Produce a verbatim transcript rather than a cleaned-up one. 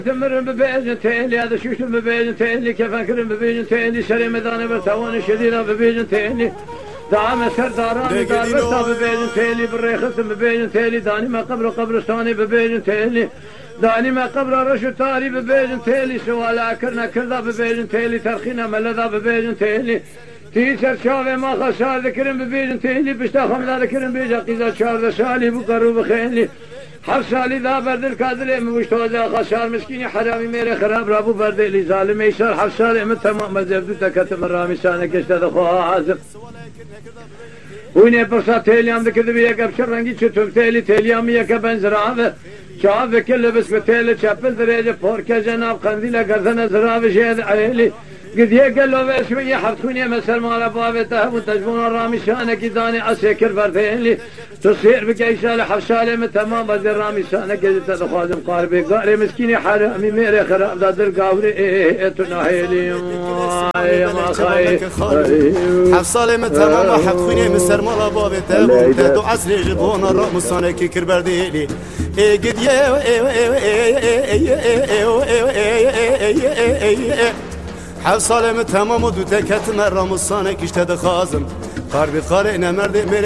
تمر ببيجن تيلي هذا شوش ببيجن تيلي كيف أكرم ببيجن تيلي شري مداني برتواني شديرة ببيجن تيلي دعم سرداراني دار برتا ببيجن تيلي بالريخص ببيجن تيلي داني ما قبر قبرستاني ببيجن تيلي داني ما قبر رشد تاري ببيجن تيلي سوالا كرنا كردا ببيجن تيلي ترخينا ملذا ببيجن تيلي تيسر شافي ما خسار ذكرن ببيجن تيلي بشتا خمدا ذكرن بيجا قيزا شار شالي بقرو بخيلي حفصالي ذا برد الكادري موشتوزا خسار مسكيني حرامي ميري خراب رابو برد اللي ظالم يسار حفصالي من تمام مزبدو تكتم الرامي سانك اشتاد خوها عازم ويني برسا تيليام ذكر بيك ابشر رنگي چتوم تيلي تيليام يك بنزراوه شاف كل بس بتيل چپل درجه پورك جناب قنديله گردن زراوه شهد عيلي قد يقل له شويه حفتوني مثل ما بابته وتجبون الرامي شانك داني اسكر بردينلي تصير بكيشال حفشاله من تمام بدر رامي شانك قد تخازم قاربي قاري مسكيني حرامي ميري خراب دادر قاوري تناهيلي يا ما خاي حفصاله من تمام حفتوني مثل ما بابته وتدو عسل جبون الرام شانك كر بردينلي قد حفصاله من تمام ودو تكت مرام الصانك اشتد خازم قاربي قارئنا مرد